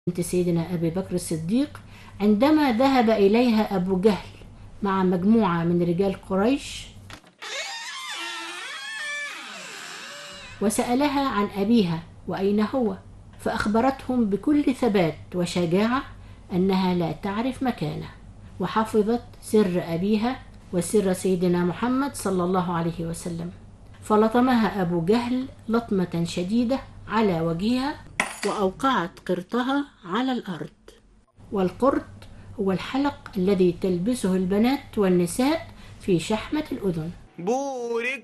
بنت سيدنا أبي بكر الصديق عندما ذهب إليها أبو جهل مع مجموعة من رجال قريش وسألها عن أبيها وأين هو، فأخبرتهم بكل ثبات وشجاعة أنها لا تعرف مكانه، وحفظت سر أبيها وسر سيدنا محمد صلى الله عليه وسلم. فلطمها أبو جهل لطمة شديدة على وجهها وأوقعت قرطها على الأرض. والقرط هو الحلق الذي تلبسه البنات والنساء في شحمة الأذن.